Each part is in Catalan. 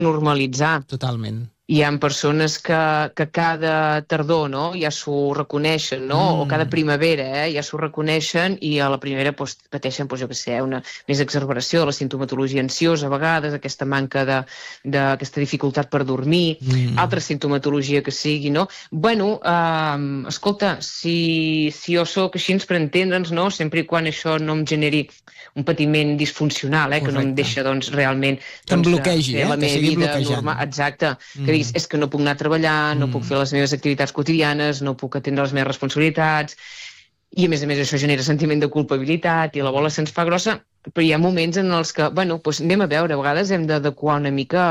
normalitzar. Totalment. Hi ha persones que cada tardor, no?, ja s'ho reconeixen, no? O cada primavera, ja s'ho reconeixen i a la primavera pateixen, jo què sé, una més exacerbació de la sintomatologia ansiosa, a vegades, aquesta manca d'aquesta dificultat per dormir, altra sintomatologia que sigui, no? Bueno, escolta, si jo sóc així per entendre'ns, no?, sempre i quan això no em generi un patiment disfuncional, que no em deixa, doncs, realment... Que em bloquegi, la que meva sigui vida bloquejant. normal, exacte, que diguis, és que no puc anar a treballar, no puc fer les meves activitats quotidianes, no puc atendre les meves responsabilitats, i a més això genera sentiment de culpabilitat i la bola se'ns fa grossa, però hi ha moments en els que, bueno, doncs anem a veure, a vegades hem d'adequar una mica,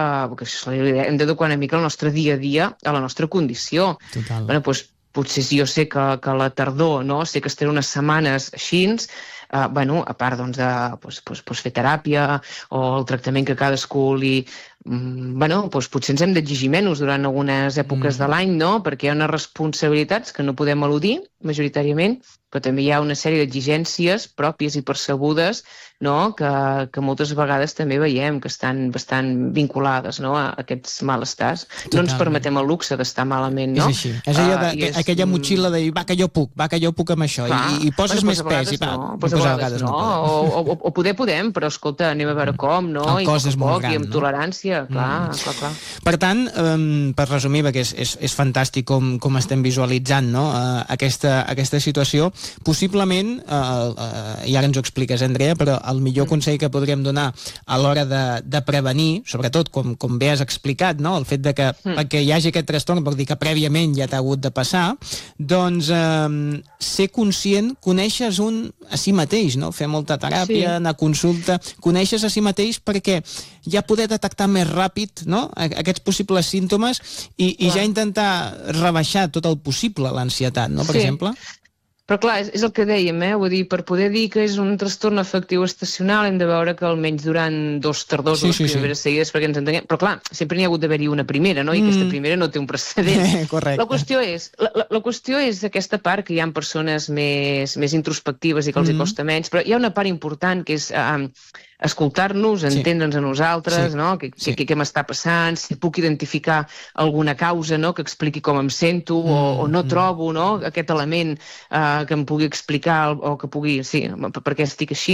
hem d'adequar una mica el nostre dia a dia a la nostra condició. Total. Bueno, doncs potser si jo sé que a la tardor, no?, sé que estaré unes setmanes així, bueno, a part doncs, de fer teràpia o el tractament que cadascú bueno, doncs potser ens hem d'exigir menys durant algunes èpoques de l'any, no?, perquè hi ha unes responsabilitats que no podem eludir, majoritàriament, però també hi ha una sèrie d'exigències pròpies i percebudes, no?, que moltes vegades també veiem que estan bastant vinculades, no?, a aquests malestars. Totalment. No ens permetem el luxe d'estar malament, no? És així. És allò aquella motxilla de dir, va, que jo puc amb això, i poses més pes, i a vegades no. O podem, però escolta, anem a veure com, no? El cos és molt gran, i amb tolerància, clar. Per tant, per resumir, perquè és fantàstic com estem visualitzant, no?, aquesta situació, possiblement, i ara ens ho expliques, Andrea, però el millor consell que podríem donar a l'hora de prevenir, sobretot, com bé has explicat, no?, el fet de que perquè hi hagi aquest trastorn, vol dir que prèviament ja t'ha hagut de passar, doncs ser conscient, coneixes un a si mateix, no?, fer molta teràpia, anar a consulta, coneixes a si mateix perquè ja poder detectar més ràpid, no?, aquests possibles símptomes i ja intentar rebaixar tot el possible l'ansietat, no?, per exemple. Però clar, és el que dèiem, vull dir, per poder dir que és un trastorn afectiu estacional hem de veure que almenys durant 2 tardors o les primeres seguides perquè ens entenguem, però clar, sempre n'hi ha hagut d'haver-hi una primera, no?, i aquesta primera no té un precedent. Correcte. La qüestió és aquesta part que hi ha persones més introspectives i que els hi costa menys, però hi ha una part important que és escoltar-nos, entendre'ns a nosaltres, no?, què m'està passant, si puc identificar alguna causa, no?, que expliqui com em sento o no trobo, no?, aquest element que em pugui explicar o que pugui, per què estic així,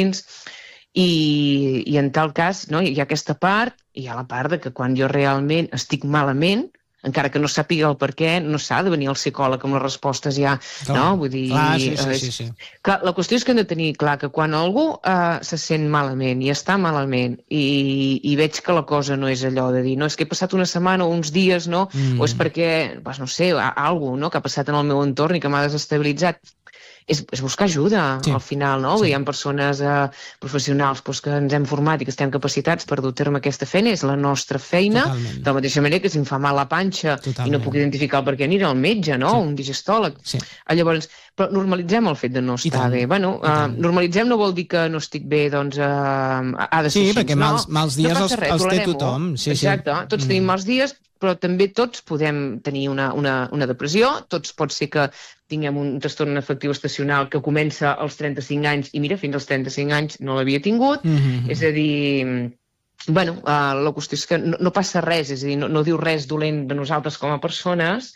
i en tal cas, no?, hi ha aquesta part, i hi ha la part de que quan jo realment estic malament, encara que no sàpiga el per què, no s'ha de venir al psicòleg amb les respostes ja, no? Vull dir... Sí. Clar, la qüestió és que hem de tenir clar que quan algú se sent malament i està malament i veig que la cosa no és allò de dir, no, és que he passat una setmana o uns dies, no? O és perquè, no sé, alguna cosa que ha passat en el meu entorn i que m'ha desestabilitzat. És buscar ajuda, al final, no? Hi ha persones professionals que ens hem format i que estem capacitats per dur a terme aquesta feina, és la nostra feina, de la mateixa manera que si em fa mal la panxa i no puc identificar el per què, aniré al metge, no? Un digestòleg. Llavors, però normalitzem el fet de no estar bé. Bueno, normalitzem no vol dir que no estic bé, doncs ha de ser així. Sí, perquè mals dies els té tothom. Exacte, tots tenim mals dies, però també tots podem tenir una depressió, tots pot ser que tinguem un trastorn afectiu estacional que comença als 35 anys i mira, fins als 35 anys no l'havia tingut, és a dir, bueno, la qüestió és que no passa res, és a dir, no diu res dolent de nosaltres com a persones,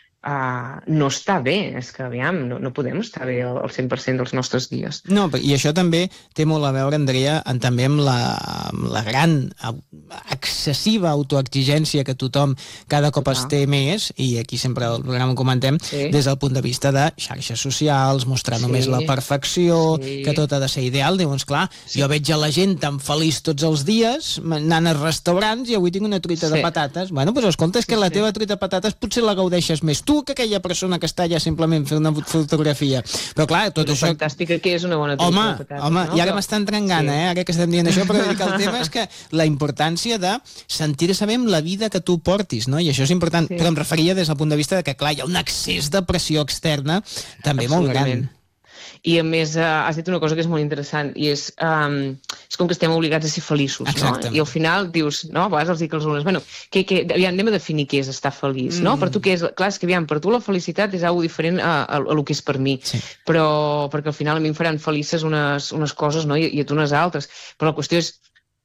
no està bé, és que aviam, no podem estar bé al 100% dels nostres dies. No, i això també té molt a veure, Andrea, també amb la gran excessiva autoexigència que tothom cada cop es té més, i aquí sempre al programa ho comentem, des del punt de vista de xarxes socials, mostrar només la perfecció, que tot ha de ser ideal. Llavors, clar, jo veig a la gent tan feliç tots els dies, anant a restaurants i avui tinc una truita de patates. Bueno, doncs escolta, és que la teva truita de patates potser la gaudeixes més tu que aquella persona que està allà simplement fent una fotografia. Però clar, tot això... Fantàstica que és una bona truita de patates. Home, i ara m'està entrant gana, ara que estem dient això, però el tema és que la importància de sentir-se bé amb la vida que tu portis, no? I això és important, però em referia des del punt de vista de que, clar, hi ha un excés de pressió externa també molt gran. I a més has dit una cosa que és molt interessant i és com que estem obligats a ser feliços, no? I al final dius, no? A vegades els dic als alumnes, bueno, aviam, anem a definir què és estar feliç, no? Per tu què és? Clar, és que aviam, per tu la felicitat és algo diferent a lo que és per mi, però perquè al final a mi em faran felices unes coses, no? I a tu unes altres, però la qüestió és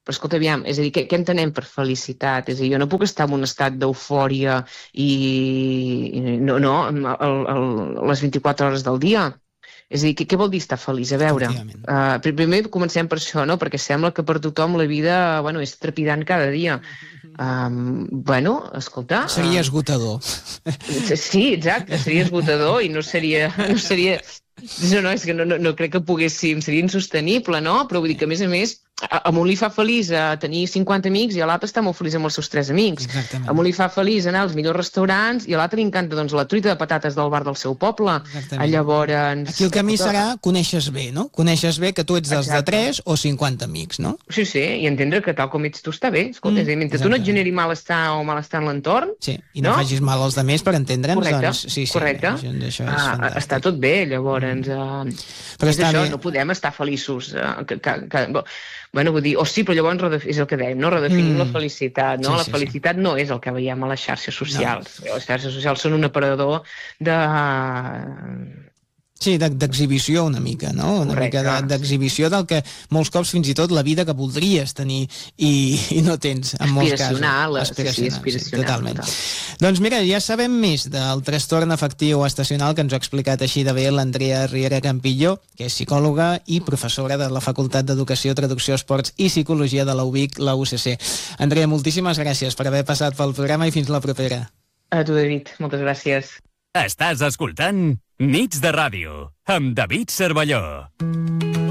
Però escolta, aviam, és a dir, què entenem per felicitat? És a dir, jo no puc estar en un estat d'eufòria i les 24 hores del dia. És a dir, què vol dir estar feliç? A veure, primer comencem per això, no? Perquè sembla que per tothom la vida, bueno, és trepidant cada dia. Bueno, escolta... Seria esgotador. Sí, exacte, seria esgotador i no seria... No, és que no crec que poguéssim, seria insostenible, no? Però vull dir que, a més, a un li fa feliç a tenir 50 amics i a l'altre està molt feliç amb els seus 3 amics. Exactament. A un li fa feliç anar als millors restaurants i a l'altre li encanta doncs, la truita de patates del bar del seu poble. Llavors... Aquí el camí serà coneixes bé, no? Coneixes bé que tu ets dels de 3 o 50 amics, no? Sí, i entendre que tal com ets tu està bé. Escolta, mentre tu no et generi malestar o malestar en l'entorn... Sí, i no facis mal als altres per entendre'ns, doncs... Correcte. Això és fantàstic. Està tot bé, llavors... Però és això, no podem estar feliços. Bueno, vull dir, sí, però llavors és el que dèiem, no? Redefinim la felicitat, no? La felicitat no és el que veiem a les xarxes socials. Les xarxes socials són un aparador de... Sí, d'exhibició una mica, no? Una mica d'exhibició del que molts cops fins i tot la vida que voldries tenir i no tens, en molts casos. Aspiracional. Totalment. Doncs mira, ja sabem més del trastorn afectiu estacional que ens ho ha explicat així de bé l'Andrea Riera Campillo, que és psicòloga i professora de la Facultat d'Educació, Traducció, Esports i Psicologia de la UVic, la UCC. Andrea, moltíssimes gràcies per haver passat pel programa i fins la propera. A tu, David. Moltes gràcies. Estàs escoltant Nits de Ràdio amb David Cervelló.